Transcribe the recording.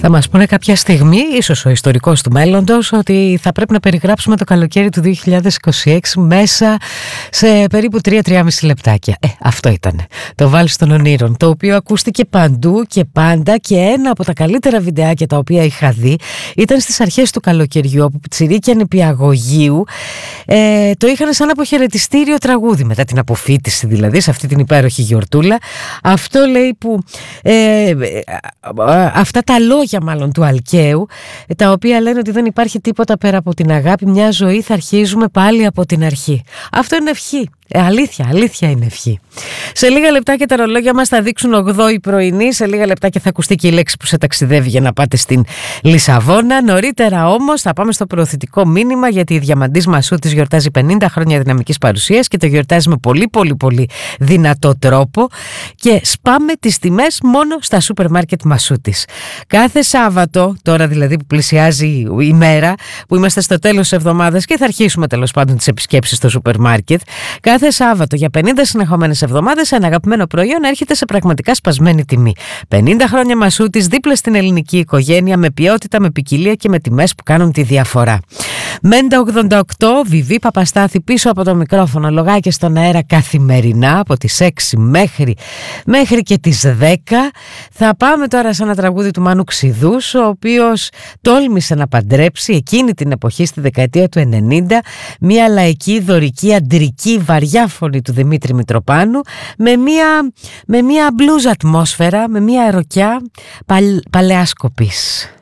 Θα μας πούνε κάποια στιγμή, ίσως ο ιστορικός του μέλλοντος, ότι θα πρέπει να περιγράψουμε το καλοκαίρι του 2026 μέσα σε περίπου 3-3,5 λεπτάκια. Αυτό ήταν το Βάλς των Ονείρων, το οποίο ακούστηκε παντού και πάντα, και ένα από τα καλύτερα βιντεάκια τα οποία είχα δει ήταν στις αρχές του καλοκαιριού, όπου πιτσιρίκια νηπιαγωγείου το είχαν σαν αποχαιρετιστήριο τραγούδι μετά την αποφοίτηση, δηλαδή σε αυτή την υπέροχη γιορτούλα. Αυτό λέει που αυτά τα λόγια μάλλον του Αλκαίου, τα οποία λένε ότι δεν υπάρχει τίποτα πέρα από την αγάπη, μια ζωή θα αρχίζουμε πάλι από την αρχή. Αυτό είναι ευχή. Αλήθεια είναι ευχή. Σε λίγα λεπτά και τα ρολόγια μας θα δείξουν 8η πρωινή. Σε λίγα λεπτά και θα ακουστεί και η λέξη που σε ταξιδεύει για να πάτε στην Λισαβόνα. Νωρίτερα όμως θα πάμε στο προωθητικό μήνυμα, γιατί η Διαμαντής Μασούτης γιορτάζει 50 χρόνια δυναμικής παρουσίας και το γιορτάζει με πολύ δυνατό τρόπο, και σπάμε τις τιμές μόνο στα σούπερ μάρκετ Μασούτης. Κάθε Σάββατο, τώρα δηλαδή που πλησιάζει η μέρα, που είμαστε στο τέλος της εβδομάδας και θα αρχίσουμε τέλος πάντων τις επισκέψεις στο σούπερ μάρκετ, κάθε Σάββατο για 50 συνεχόμενες εβδομάδες ένα αγαπημένο προϊόν έρχεται σε πραγματικά σπασμένη τιμή. 50 χρόνια Μασούτης δίπλα στην ελληνική οικογένεια, με ποιότητα, με ποικιλία και με τιμές που κάνουν τη διαφορά. Μέντα 88, Βιβί Παπαστάθη πίσω από το μικρόφωνο, λογάκια στον αέρα καθημερινά από τις 6 μέχρι και τις 10. Θα πάμε τώρα σε ένα τραγούδι του Μάνου Ξηδούς, ο οποίος τόλμησε να παντρέψει εκείνη την εποχή, στη δεκαετία του 90, μια λαϊκή, δωρική, αντρική, βαριά φωνή του Δημήτρη Μητροπάνου, με μια blues ατμόσφαιρα, με μια ροκιά παλαιάσκοπης.